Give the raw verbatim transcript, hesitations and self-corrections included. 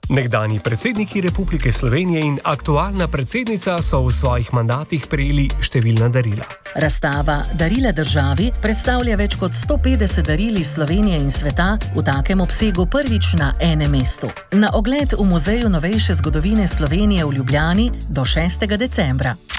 Nekdanji predsedniki Republike Slovenije in aktualna predsednica so v svojih mandatih prejeli številna darila. Razstava Darila državi predstavlja več kot sto petdeset daril iz Slovenije in sveta v takem obsegu prvič na enem mestu. Na ogled v Muzeju novejše zgodovine Slovenije v Ljubljani do šestega decembra.